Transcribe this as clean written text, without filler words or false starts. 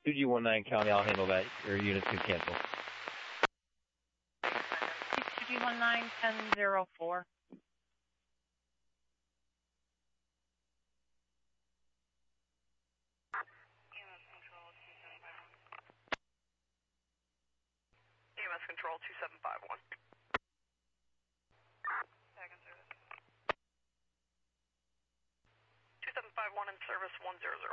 2G19 County, I'll handle that. Your units can cancel. 2G19 1004. EMS Control 2751. Tag in service. 2751 in service 100.